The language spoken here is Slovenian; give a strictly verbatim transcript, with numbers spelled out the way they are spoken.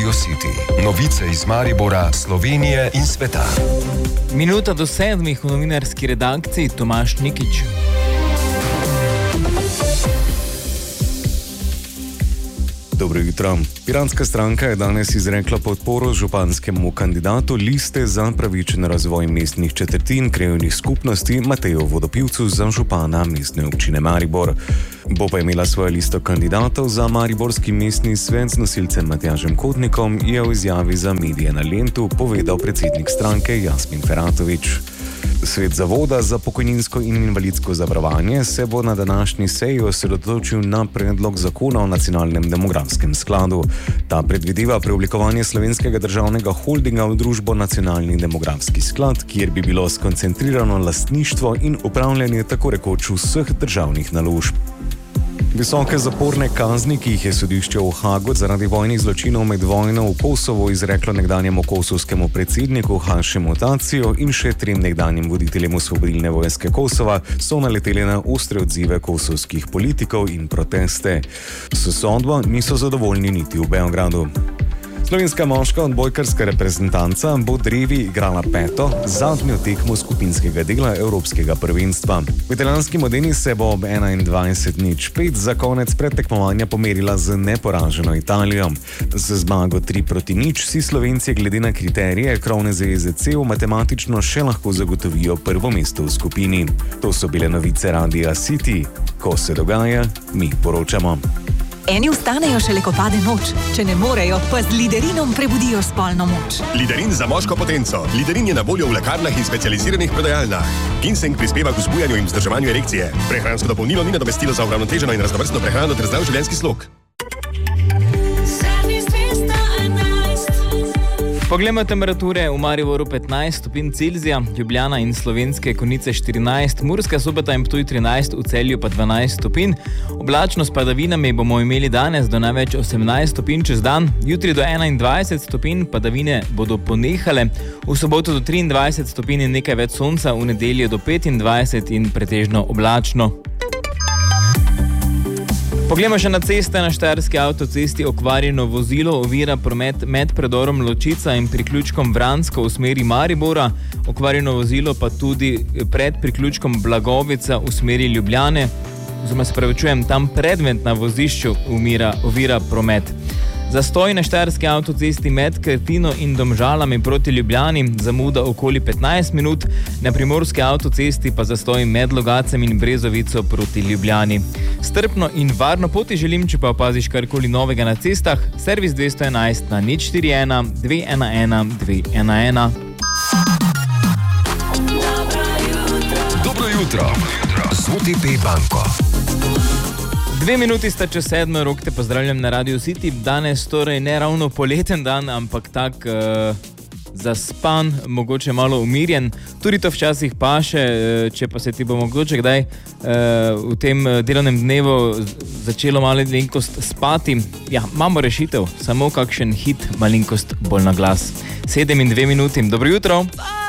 Radio City. Novice iz Maribora, Slovenije in sveta. Minuta do sedmih v novinarski redakciji Tomaž Nikič. Dobro jutro. Piranska stranka je danes izrekla podporo županskemu kandidatu Liste za pravičen razvoj mestnih četrtin krajevnih skupnosti Mateju Vodopivcu za župana mestne občine Maribor. Bo pa imela svojo listo kandidatov za mariborski mestni svet z nosilcem Matjažem Kotnikom, je v izjavi za medije na Lentu povedal predsednik stranke Jasmin Feratovič. Svet Zavoda za pokojninsko in invalidsko zavarovanje se bo na današnji seji osredotočil na predlog zakona o nacionalnem demografskem skladu. Ta predvideva preoblikovanje slovenskega državnega holdinga v družbo Nacionalni demografski sklad, kjer bi bilo skoncentrirano lastništvo in upravljanje tako rekoč vseh državnih naložb. Visoke zaporne kazni, ki jih je sodišče v Hagu zaradi vojnih zločinov med vojno v Kosovo izreklo nekdanjemu kosovskemu predsedniku Hašemu Taciju in še trem nekdanjim voditeljem Osvobodilne vojske Kosova, so naleteli na ostre odzive kosovskih politikov in proteste. S sodbo niso zadovoljni niti v Beogradu. Slovenska moška odbojkarska reprezentanca bo drevi igrala peto, zadnjo tekmo skupinskega dela Evropskega prvenstva. V italijanski Modeni se bo ob enaindvajset nič pet za konec predtekmovanja pomerila z neporaženo Italijo. Z zmago tri proti nič si Slovenci glede na kriterije krovne zveze C E V matematično še lahko zagotovijo prvo mesto v skupini. To so bile novice Radia City. Ko se dogaja, mi poročamo. Eni vstanejo šele, ko pade noč. Če ne morejo, pa z Liderinom prebudijo spolno moč. Liderin za moško potenco. Liderin je na voljo v lekarnah in specializiranih prodajalnah. Ginseng prispeva k vzbujanju in vzdrževanju erekcije. Prehransko dopolnilo ni nadomestilo za uravnoteženo in raznovrstno prehrano ter zdrav življenjski slog. Poglejmo temperature: v Mariboru petnajst stopinj Celzija, Ljubljana in Slovenske Konjice štirinajst, Murska Sobota in Ptuj trinajst, v Celju pa dvanajst stopinj. Oblačno s padavinami bomo imeli danes do največ osemnajst stopinj čez dan, jutri do enaindvajset stopinj, padavine bodo ponehale, v soboto do triindvajset stopinj in nekaj več sonca, v nedeljo do petindvajset in pretežno oblačno. Poglejmo še na ceste. Na štajerski avtocesti okvarjeno vozilo ovira promet med predorom Ločica in priključkom Vransko v smeri Maribora, okvarjeno vozilo pa tudi pred priključkom Blagovica v smeri Ljubljane, oziroma se pravičujem, tam predmet na vozišču umira, ovira promet. Zastoj na štajerski avtocesti med Krtino in Domžalami proti Ljubljani, zamuda okoli petnajst minut, na primorski avtocesti pa zastoj med Logacem in Brezovico proti Ljubljani. Strpno in varno poti želim, če pa opaziš karkoli novega na cestah, servis dvesto enajst na nič štiri ena dve ena ena dve ena ena. Dobro jutro z O T P banko. Dve minuti sta čez sedmo, Rok te pozdravljam na Radio City. Danes torej ne ravno poleten dan, ampak tak uh, zaspan, mogoče malo umirjen. Tudi to včasih paše, uh, če pa se ti bo mogoče kdaj uh, v tem delovnem dnevu začelo malenkost spati. Ja, imamo rešitev, samo kakšen hit malenkost bolj na glas. Sedem in dve minuti. Dobro jutro!